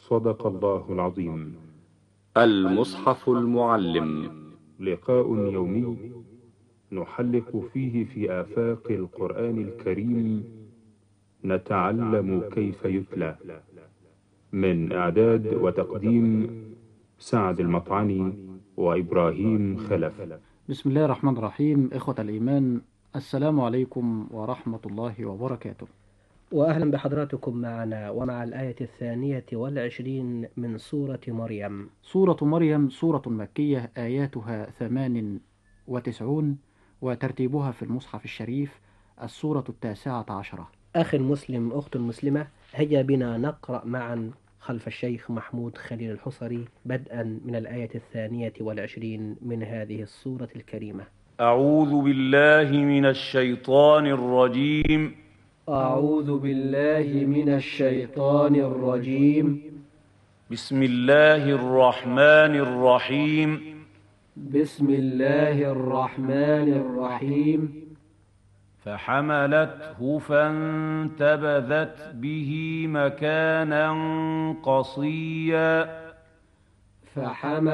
صدق الله العظيم. المصحف المعلم، لقاء يومي نحلق فيه في آفاق القرآن الكريم، نتعلم كيف يتلى. من إعداد وتقديم سعد المطعني وإبراهيم خلف. بسم الله الرحمن الرحيم. إخوة الإيمان، السلام عليكم ورحمة الله وبركاته. وأهلا بحضراتكم معنا ومع الآية 22 من سورة مريم. سورة مريم سورة مكية، آياتها 98 وترتيبها في المصحف الشريف السورة 19. أخي المسلم، أخت المسلمة، هيا بنا نقرأ معا خلف الشيخ محمود خليل الحصري بدءا من الآية 22 من هذه السورة الكريمة. أعوذ بالله من الشيطان الرجيم. أعوذ بالله من الشيطان الرجيم. بسم الله الرحمن الرحيم. بسم الله الرحمن الرحيم. فحملته فانتبذت به مكانا قصيا.